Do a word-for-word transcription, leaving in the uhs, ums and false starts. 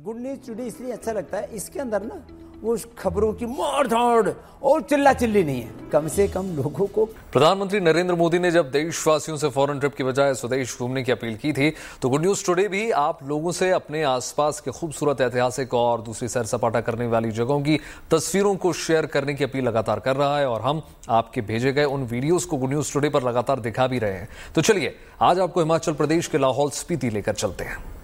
Good news today इसलिए अच्छा लगता है, इसके अंदर ना वो खबरों की मार धाड़ और चिल्ला चिल्ली नहीं है, कम से कम लोगों को। प्रधानमंत्री नरेंद्र मोदी ने जब देशवासियों से फॉरेन ट्रिप की बजाय स्वदेश घूमने की अपील की थी, तो गुड न्यूज टुडे भी आप लोगों से अपने आसपास के खूबसूरत ऐतिहासिक और दूसरी सैर सपाटा करने वाली जगहों की तस्वीरों को शेयर करने की अपील लगातार कर रहा है और हम आपके भेजे गए उन वीडियोस को गुड न्यूज टुडे पर लगातार दिखा भी रहे हैं। तो चलिए आज आपको हिमाचल प्रदेश के लाहौल स्पीति लेकर चलते हैं।